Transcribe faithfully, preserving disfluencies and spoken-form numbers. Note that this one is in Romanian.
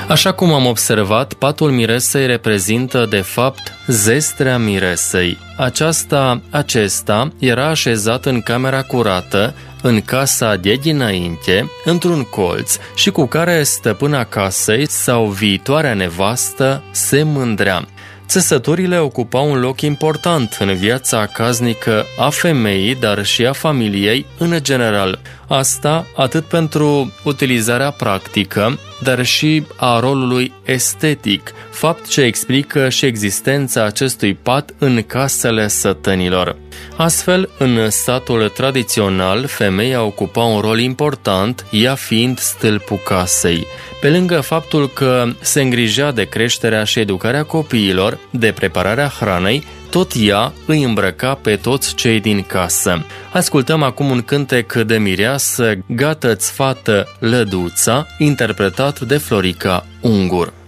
Așa cum am observat, patul miresei reprezintă, de fapt, zestrea miresei. Aceasta, acesta era așezat în camera curată, în casa de dinainte, într-un colț și cu care stăpâna casei sau viitoarea nevastă se mândrea. Țesăturile ocupau un loc important în viața casnică a femeii, dar și a familiei în general. Asta atât pentru utilizarea practică, dar și a rolului estetic, fapt ce explică și existența acestui pat în casele sătenilor. Astfel, în satul tradițional, femeia ocupa un rol important, ea fiind stâlpul casei. Pe lângă faptul că se îngrijea de creșterea și educarea copiilor, de prepararea hranei, tot ea îi îmbrăca pe toți cei din casă. Ascultăm acum un cântec de mireasă, Gată-ți fată lăduța, interpretat de Florica Ungur.